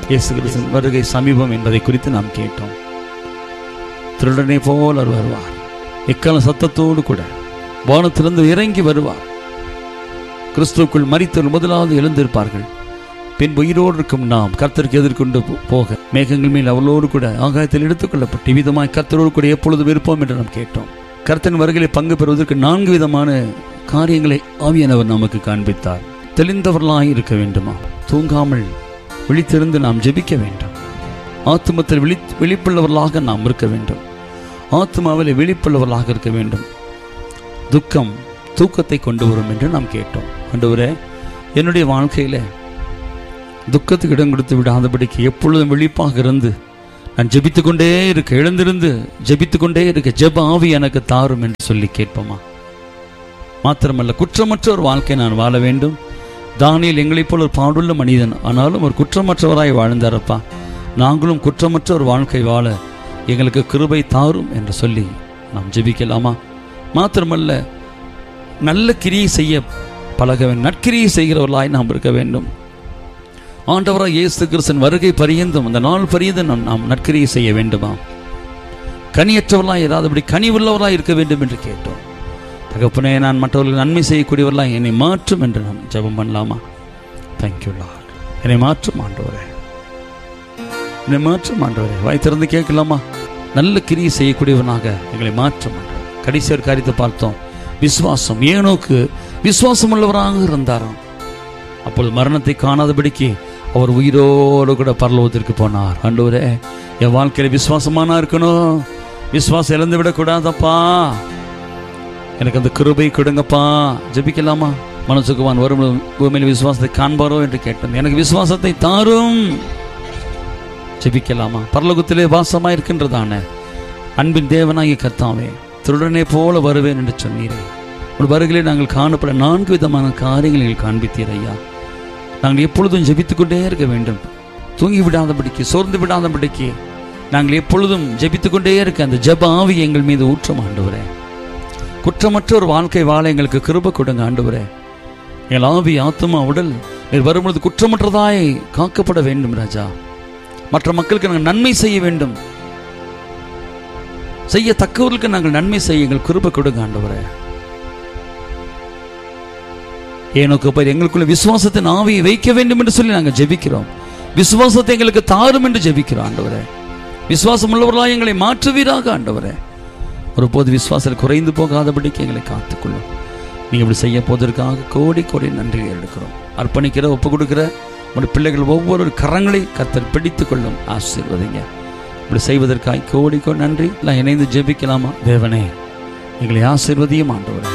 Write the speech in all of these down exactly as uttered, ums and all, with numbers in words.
இயேசு கிறிஸ்துவின் வருகை சமீபம் என்பதை குறித்து நாம் கேட்டோம். திருடனை போல் அவர் வருவார். எக்கால சத்தத்தோடு கூட வானத்திலிருந்து இறங்கி வருவார். கிறிஸ்துவுக்குள் மரித்தவர் முதலாவது எழுந்திருப்பார்கள். பின் உயிரோடு இருக்கும் நாம் கர்த்தருக்கு எதிர்கொண்டு போக மேகங்கள் மேல் அவளோடு கூட ஆகாயத்தில் எடுத்துக்கொள்ளப்பட்டு விதமாய் கர்த்தரோடு கூட எப்பொழுதும் இருப்போம் என்று நாம் கேட்டோம். கர்த்தரின் வருகையிலே பங்கு பெறுவதற்கு நான்கு விதமான காரியங்களை ஆவியானவர் நமக்கு காண்பித்தார். தெளிந்தவர்களாய் இருக்க வேண்டுமா? தூங்காமல் விழித்திருந்து நாம் ஜெபிக்க வேண்டும். ஆத்துமத்தில் விழி விழிப்புள்ளவர்களாக நாம் இருக்க வேண்டும். ஆத்மாவில் விழிப்புள்ளவர்களாக இருக்க வேண்டும். துக்கம் தூக்கத்தை கொண்டு வரும் என்று நாம் கேட்டோம். ஆண்டவரே, என்னுடைய வாழ்க்கையில் துக்கத்துக்கு இடம் கொடுத்து விடாதபடிக்கு எப்பொழுதும் விழிப்பாக இருந்து நான் ஜெபித்து கொண்டே இருக்க, எழுந்திருந்து ஜெபித்து கொண்டே இருக்க ஜெப ஆவி எனக்கு தாரும் என்று சொல்லி கேட்போமா? மாத்திரமல்ல, குற்றமற்ற ஒரு வாழ்க்கை நான் வாழ வேண்டும். தானியேல் எங்களைப் போல் ஒரு பாடுள்ள மனிதன், ஆனாலும் ஒரு குற்றமற்றவராய் வாழ்ந்தாரப்பா. நாங்களும் குற்றமற்ற ஒரு வாழ்க்கை வாழ எங்களுக்கு கிருபை தாரும் என்று சொல்லி நாம் ஜெபிக்கலாமா? மாத்திரமல்ல, நல்ல கிரியை செய்ய பழக வேண்டும். நற்கிரியை செய்கிறவர்களாய் நாம் இருக்க வேண்டும். ஆண்டவராய் இயேசு கிறிஸ்துவின் வருகை பரியந்தும் அந்த நாள் பரியந்தும் நாம் நாம் நற்கிரியை செய்ய வேண்டுமா? கனியற்றவர்களாய் இராதபடி கனி உள்ளவர்களாய் இருக்க வேண்டும் என்று கேட்டோம். தகப்பனே, நான் மற்றவர்களுக்கு நன்மை செய்யக்கூடியவர்களாய் என்னை மாற்றும் என்று நாம் ஜெபம் பண்ணலாமா? Thank you Lord. என்னை மாற்றும் ஆண்டவரே, என்னை மாற்றும் ஆண்டவரே. வாய் திறந்து கேட்கலாமா? நல்ல கிரியை செய்யக்கூடியவனாக எங்களை மாற்றும் ஆண்டவரே. கடைசி ஒரு காரியத்தை பார்த்தோம். விசுவாசம். ஏனோக்கு விசுவாசம் உள்ளவராக இருந்தாராம். அப்பொழுது மரணத்தை காணாதபடிக்கு அவர் உயிரோடு கூட பரலோகத்திற்கு போனார். ஆண்டவரே, என் வாழ்க்கையில விசுவாசமானா இருக்கணும். விசுவாசம் இழந்து விடக்கூடாதப்பா. எனக்கு அந்த கிருபை கொடுங்கப்பா. ஜெபிக்கலாமா? மனசுக்குவான் வரும் பூமியில் விசுவாசத்தை காண்பாரோ என்று கேட்டேன். எனக்கு விசுவாசத்தை தாரும். ஜெபிக்கலாமா? பரலோகத்திலே வாசமா இருக்கின்றதான அன்பின் தேவனாகிய கர்த்தாவே, திருடனை போல வருவேன் என்று சொன்னீரே. ஒரு வருகையிலே நாங்கள் காணப்பட நான்கு விதமான காரியங்களை காண்பித்தீர் ஐயா. நாங்கள் எப்பொழுதும் ஜெபித்துக் கொண்டே இருக்க வேண்டும். தூங்கி விடாதபடிக்கு, சோர்ந்து விடாதபடிக்கு நாங்கள் எப்பொழுதும் ஜெபித்துக் கொண்டே இருக்க அந்த ஜெப ஆவி எங்கள் மீது ஊற்றம் ஆண்டவரே. குற்றமற்ற ஒரு வாழ்க்கை வாழ எங்களுக்கு கிருபை கொடுங்க ஆண்டவரே. எங்கள் ஆவி, ஆத்துமா, உடல் நீர் வரும்பொழுது குற்றமற்றதாய் காக்கப்பட வேண்டும் ராஜா. மற்ற மக்களுக்கு நாங்கள் நன்மை செய்ய வேண்டும். செய்யத்தக்கவர்களுக்கு நாங்கள் நன்மை செய்ய எங்கள் கிருபை கொடுங்க ஆண்டவரே. ஏனோக்கு போய் எங்களுக்குள்ள விசுவாசத்தின் ஆவியை வைக்க வேண்டும் என்று சொல்லி நாங்கள் ஜெபிக்கிறோம். விசுவாசத்தை எங்களுக்கு தாரும் என்று ஜெபிக்கிறோம் ஆண்டவரே. விசுவாசம் உள்ளவர்களாக எங்களை மாற்றுவீராக ஆண்டவரே. ஒருபோது விசுவாசத்தில் குறைந்து போகாதபடிக்கு எங்களை காத்துக்கொள்ளும். நீங்கள் இப்படி செய்ய போவதற்காக கோடி கோடி நன்றி எடுக்கிறோம். அர்ப்பணிக்கிற, ஒப்பு கொடுக்கிற உங்களுடைய பிள்ளைகள் ஒவ்வொரு கரங்களை கர்த்தர் பிடித்துக் கொள்ளும். ஆசீர்வதிங்க. இப்படி செய்வதற்காக கோடி கோடி நன்றி. எல்லாம் இணைந்து ஜெபிக்கலாமா? தேவனே, எங்களை ஆசீர்வதியும் ஆண்டவரே.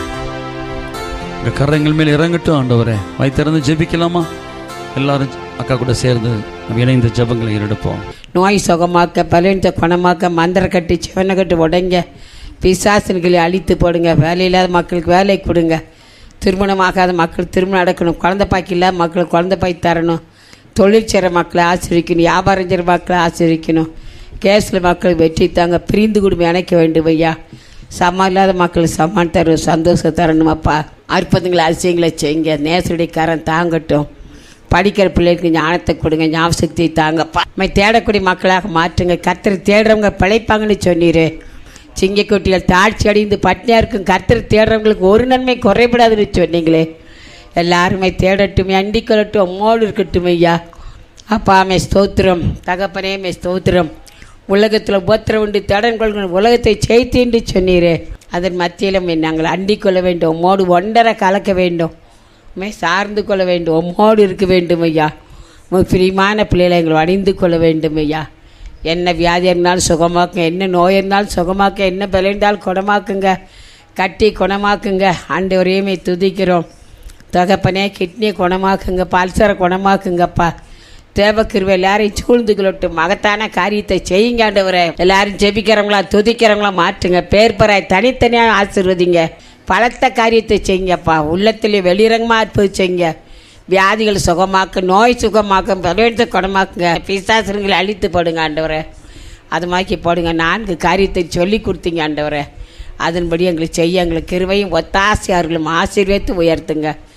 இந்த கரங்கள் மேல் இறங்கட்டும் ஆண்டவரே. வாய் திறந்து ஜெபிக்கலாமா? எல்லாரும் அக்கா கூட சேர்ந்து நம்ம இணைந்த ஜெபங்களை எடுப்போம். நோய் சுகமாக்க, பலவீனத்தை குணமாக்க, மந்திர கட்டி சிவனை கட்டு உடைங்க, பிசாசன்களை அழித்து போடுங்க. வேலை இல்லாத மக்களுக்கு வேலை கொடுங்க. திருமணமாகாத மக்கள் திருமணம் நடக்கணும். குழந்தை பாக்கி இல்லாத மக்களுக்கு குழந்தை பாக்கி தரணும். தொழில் செய்கிற மக்களை ஆசிரியக்கணும். வியாபாரம் செய்கிற மக்களை ஆசிரியக்கணும். கேஸில் மக்கள் வெற்றி தாங்க. பிரிந்து குடும்பம் இணைக்க வேண்டும் ஐயா. சமம் இல்லாத மக்களுக்கு சமான் தரும், சந்தோஷம் தரணும் அப்பா. அற்புதங்களை அதிசயங்களை செய்யுங்க. நேசடிக்காரன் தாங்கட்டும். படிக்கிற பிள்ளைகளுக்கு ஞானத்தை கொடுங்க, ஞாபகத்தை தாங்கப்பா. நம்ம தேடக்கூடிய மக்களாக மாற்றுங்க. கர்த்தரை தேடுறவங்க பிழைப்பாங்கன்னு சொன்னீர். சிங்கக்குட்டிகள் தாழ்ச்சி அடைந்து பட்னியாக இருக்கும். கர்த்தரை தேடுறவங்களுக்கு ஒரு நன்மை குறைபடாதுன்னு சொன்னீங்களே. எல்லாருமே தேடட்டும், அண்டிக் கொள்ளட்டும், அம்மோடு இருக்கட்டும் ஐயா. அப்பா மே ஸ்தோத்திரம். தகப்பனே மே ஸ்தோத்திரம். உலகத்தில் உபத்திரம் உண்டு, தேடன் கொள்கிற உலகத்தை செய்து என்று சொன்னீரே. அதன் மத்தியிலும் நாங்கள் அண்டிக் கொள்ள வேண்டும். உம்மோடு ஒன்றரை கலக்க வேண்டும். மே சார்ந்து கொள்ள வேண்டும். உம்மோடு இருக்க வேண்டும் ஐயா. உங்கள் பிரியமான பிள்ளைகளை எங்களை அணிந்து கொள்ள வேண்டும் ஐயா. என்ன வியாதி இருந்தாலும் சுகமாக்குங்க, என்ன நோய் இருந்தாலும் சுகமாக்க, என்ன பலம் இருந்தாலும் குணமாக்குங்க, கட்டி குணமாக்குங்க. ஆண்டவரையுமே துதிக்கிறோம். தகப்பனே, கிட்னியை குணமாக்குங்க, பல்சரை குணமாக்குங்கப்பா. தேவக்கிருவை எல்லாரையும் சூழ்ந்து கொள்ளட்டும். மகத்தான காரியத்தை செய்யுங்க ஆண்டவரே. எல்லாரும் ஜெபிக்கிறவங்களா துதிக்கிறவங்களா மாற்றுங்க. பேர் பராய் தனித்தனியாக ஆசீர்வதிங்க. பலத்த காரியத்தை செய்யுங்கப்பா. உள்ளத்திலே வெளிரங்கமாக அற்புதம் செய்யுங்க. வியாதிகள் சுகமாக்க, நோய் சுகமாக்க, பலவீனத்தை குணமாக்குங்க. பிசாசுகளை அழித்து போடுங்க ஆண்டவரே. அது மாக்கி போடுங்க. நான்கு காரியத்தை சொல்லி கொடுத்தீங்க ஆண்டவரே. அதன்படி எங்களுக்கு செய்ய எங்களுக்கு கிருபையும் ஒத்தாசையார்களும் ஆசீர்வதித்து உயர்த்துங்க.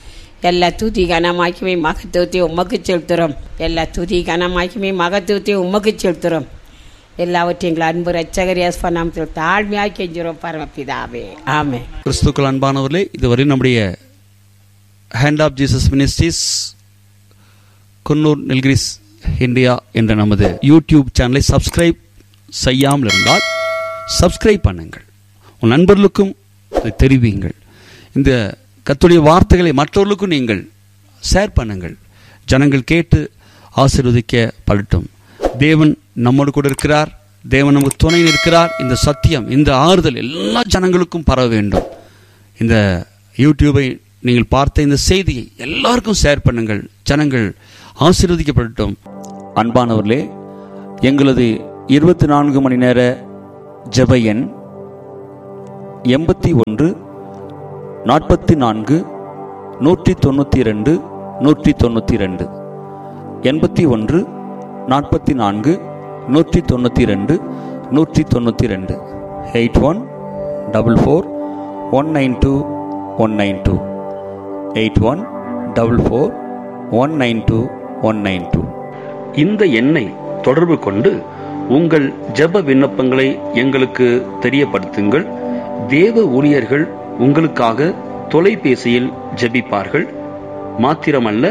எல்லா துதி கனமாக்கியுமே மகத்துவத்தையும் உமக்கு செலுத்துகிறோம். எல்லா துதி கனமாக்கியுமே மகத்துவத்தையும் உமக்கு செலுத்துகிறோம். எல்லாவற்றையும் எங்கள் அன்பு ரட்சகர் இயேசு நாமத்தில் தாழ்மையாக கெஞ்சுறோம் பரமபிதாவே, ஆமென். கிறிஸ்துக்கள் அன்பானவர்களே, இதுவரை நம்முடைய hand of Jesus ministries Coonoor Nilgiris India என்ற நமது யூடியூப் சேனலை சப்ஸ்கிரைப் செய்யாமல் இருந்தால் சப்ஸ்கிரைப் பண்ணுங்கள். உன் நண்பர்களுக்கும் அதை தெரிவியுங்கள். இந்த கர்த்தருடைய வார்த்தைகளை மற்றவர்களுக்கும் நீங்கள் ஷேர் பண்ணுங்கள். ஜனங்கள் கேட்டு ஆசீர்வதிக்க படட்டும். தேவன் நம்மோடு கூட இருக்கிறார். தேவன் நமக்கு துணை இருக்கிறார். இந்த சத்தியம், இந்த ஆறுதல் எல்லா ஜனங்களுக்கும் பரவ வேண்டும். இந்த யூடியூபை நீங்கள் பார்த்த இந்த செய்தியை எல்லாருக்கும் ஷேர் பண்ணுங்கள். ஜனங்கள் ஆசீர்வதிக்கப்படட்டும். அன்பானவர்களே, எங்களது இருபத்தி நான்கு மணி நேர ஜெப எண் எண்பத்தி ஒன்று நாற்பத்தி நான்கு நூற்றி தொண்ணூற்றி ரெண்டு நூற்றி தொண்ணூற்றி ரெண்டு எண்பத்தி ஒன்று நாற்பத்தி நான்கு நூற்றி தொண்ணூற்றி ரெண்டு நூற்றி தொண்ணூற்றி ரெண்டு eight one double four one nine two one nine two eight one double four one nine two one nine two. இந்த எண்ணை தொடர்பு கொண்டு உங்கள் ஜெப விண்ணப்பங்களை எங்களுக்கு தெரியப்படுத்துங்கள். தேவ ஊழியர்கள் உங்களுக்காக தொலைபேசியில் ஜெபிப்பார்கள். மாத்திரமல்ல,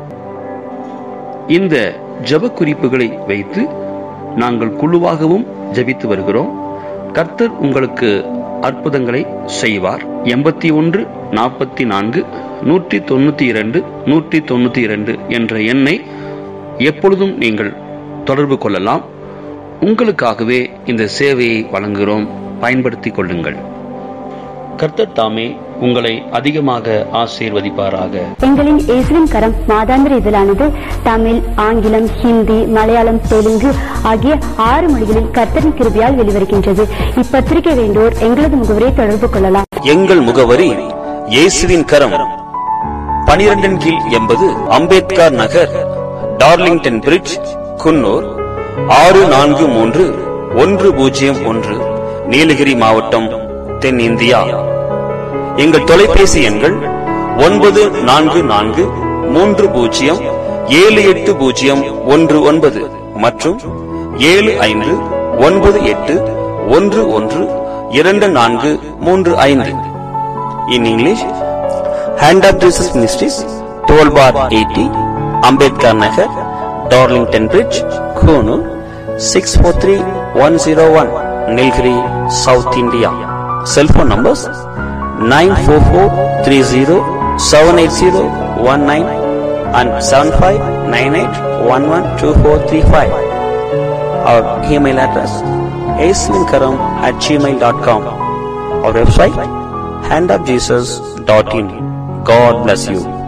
இந்த ஜெப குறிப்புகளை வைத்து நாங்கள் குழுவாகவும் ஜெபித்து வருகிறோம். கர்த்தர் உங்களுக்கு அற்புதங்களை செய்வார். எண்பத்தி ஒன்று நாற்பத்தி நான்கு நூற்றி தொண்ணூத்தி இரண்டு நூற்றி தொண்ணூத்தி இரண்டு என்ற எண்ணை எப்பொழுதும் நீங்கள் தொடர்பு கொள்ளலாம். உங்களுக்காகவே இந்த சேவையை வழங்குகிறோம். பயன்படுத்திக் கொள்ளுங்கள். கர்த்தர் தாமே உங்களை அதிகமாக ஆசீர்வதிப்பாராக. எங்களின் இயேசுவின் கரம் மாதாந்திர இதழானது தமிழ், ஆங்கிலம், ஹிந்தி, மலையாளம், தெலுங்கு ஆகிய ஆறு மொழிகளில் கர்த்தரின் கிருபையால் வெளிவருகின்றது. இப்பத்திரிகை வேண்டோர் எங்களது முகவரியை தொடர்பு கொள்ளலாம். எங்கள் முகவரி இயேசுவின் கரம், பனிரெண்டின் கீழ் எண்பது அம்பேத்கர் நகர், டார்லிங்டன் பிரிட்ஜ், குன்னூர் ஆறு நான்கு மூன்று ஒன்று பூஜ்ஜியம் ஒன்று, நீலகிரி மாவட்டம், தென்னிந்தியா. எங்கள் தொலைபேசி எண்கள் ஒன்பது நான்கு நான்கு மூன்று பூஜ்ஜியம் ஏழு எட்டு பூஜ்ஜியம் ஒன்று ஒன்பது மற்றும் ஏழு ஐந்து ஒன்பது எட்டு ஒன்று ஒன்று இரண்டு நான்கு மூன்று ஐந்து. In English, hand of Jesus ministries, twelve bar eighty, Ambedkar Nagar, Darlington bridge, Coonoor six four three one zero one, Nilgiri, south India. Cell phone numbers nine four four three zero seven eight zero one nine and seven five nine eight one one two four three five. Our email address aislinkaram at gmail dot com. Our website hand of jesus dot in. God bless you.